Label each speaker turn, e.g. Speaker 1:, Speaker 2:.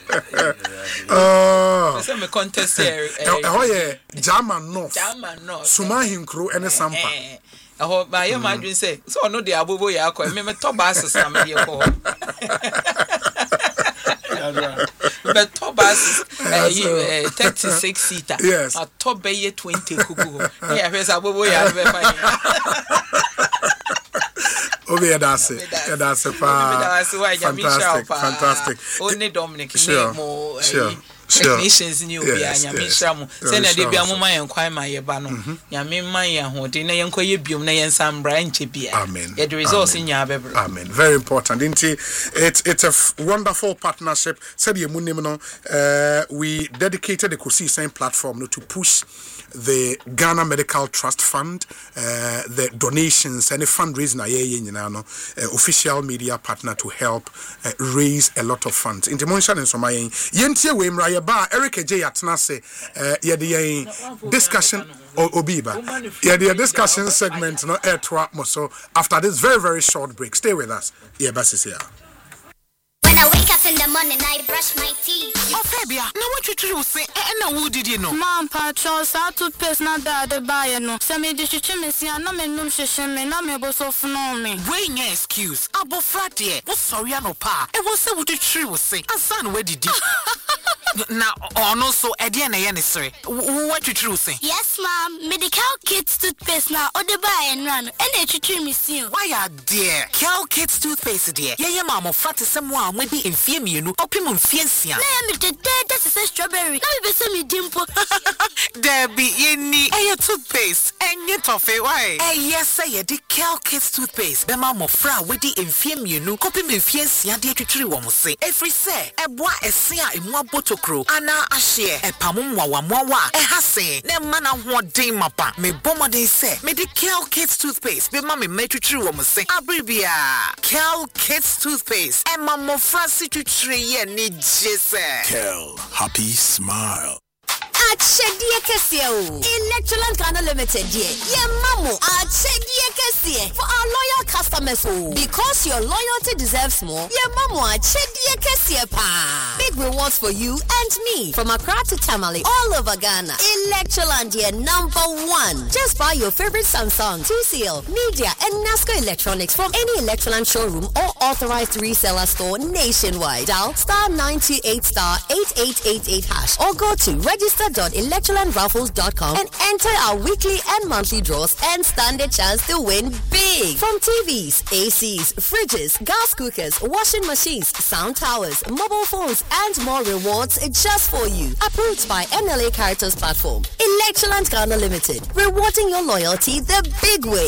Speaker 1: Oh.
Speaker 2: Some contest here.
Speaker 1: Oh yeah, German North.
Speaker 2: German North.
Speaker 1: Sumahin crew and Sampa.
Speaker 2: I hope my imagine say so no the abobo ya ko me top bass am dey ko. But top bass 36 seater.
Speaker 1: Yes.
Speaker 2: A top bay 20 kuku. Yeah, first abobo ya be fine.
Speaker 1: That's fantastic.
Speaker 2: Only Dominic
Speaker 1: Sure.
Speaker 2: Technicians new be Nyamishamu. Send a debia mama and quite my yabano. Yamimaya, who dinner and koye bium na and some branch be.
Speaker 1: Amen.
Speaker 2: It results in your baby.
Speaker 1: Amen. Very important. It's a wonderful partnership. Said we dedicated the Kusi same platform to push the Ghana Medical Trust Fund, the donations, and the fundraising, official media partner to help raise a lot of funds. In the Monshan and Somayan, Yentia Wimraya Bar, Eric J. Atnase, discussion or Obiba. The discussion segment, no air to atmosphere. After this very, very short break, stay with us. Yeah, Basis here.
Speaker 3: When I wake up in the morning, I brush my teeth.
Speaker 4: Oh, Fabia, now what you say? And who did you know?
Speaker 5: Mom, Patros, I took pass not that the buyer no. Some me dish chimney, and no man no shame, and I'm able so for me.
Speaker 4: Wait, no excuse. Abo Fratia, what's sorry, no pa. It was so what the tree was saying. A son, where did you? Now, or no, so Ediana Yanisri. What you true say?
Speaker 3: Yes, Mom. Medical Kids toothpaste now, or the buy and run, and they treat me soon.
Speaker 4: Why are dear? Cal Kids toothpaste, dear. Yeah, Mamma, fat someone may be infirm, you know, opimum fiancia.
Speaker 3: That's a strawberry. Now you be me dimple.
Speaker 4: Debbie, you need a toothpaste, and your toffee. Why? Yes, say the Cal Kids toothpaste. The Mamma fra with the infirm, you know, opimum fiancia, dear to tree woman say. Every say, a boy, a sea in one bottle crow, Anna, a share, a pamumwa, a hasse, ne mana what day mapa, me bomber they say, me the Cal Kids toothpaste, be mammy made to tree woman say, Abribia, Cal Kids toothpaste, and Mamma Francie to tree, and need just
Speaker 6: Kel, happy smile.
Speaker 3: Achedia Casio. Electroland Ghana Limited, yeah, Mamu. Achedia Casio for our loyal customers. Because your loyalty deserves more, yeah, Mamu. Achedia Casio pa. Big rewards for you and me from Accra to Tamale, all over Ghana. Electroland, yeah, #1. Just buy your favorite Samsung, TCL, Media, and NASCO Electronics from any Electroland showroom or authorized reseller store nationwide. Dial *98*8888# or go to register.electrolandraffles.com and enter our weekly and monthly draws and stand a chance to win big. From TVs, ACs, fridges, gas cookers, washing machines, sound towers, mobile phones, and more rewards just for you. Approved by NLA Caritas Platform. Electroland Ghana Limited. Rewarding your loyalty the big way.